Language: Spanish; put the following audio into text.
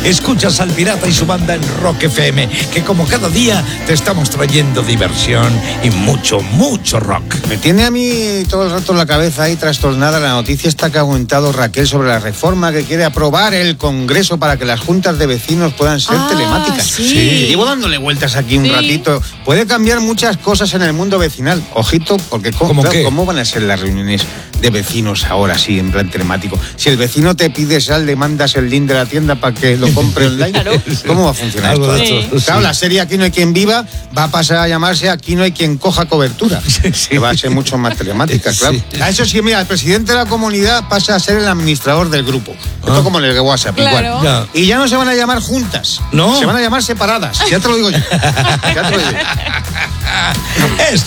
Escuchas al Pirata y su banda en Rock FM, que como cada día te estamos trayendo diversión y mucho, mucho rock. Me tiene a mí todo el rato la cabeza ahí trastornada la noticia esta que ha comentado Raquel sobre la reforma que quiere aprobar el Congreso para que las juntas de vecinos puedan ser telemáticas. Sí. Llevo dándole vueltas aquí un ratito. Puede cambiar muchas cosas en el mundo vecinal. Ojito, porque ¿cómo van a ser las reuniones de vecinos ahora sí, en plan telemático? Si el vecino te pide sal, le mandas el link de la tienda para que lo compre online. Claro. ¿Cómo va a funcionar esto? Sí. Claro, la serie Aquí no hay quien viva va a pasar a llamarse Aquí no hay quien coja cobertura. Que va a ser mucho más telemática, claro. A eso sí, mira, el presidente de la comunidad pasa a ser el administrador del grupo. Esto como en el WhatsApp, Claro. igual. Ya. Y ya no se van a llamar juntas. No. Se van a llamar separadas. Ya te lo digo yo. Ya te lo digo yo.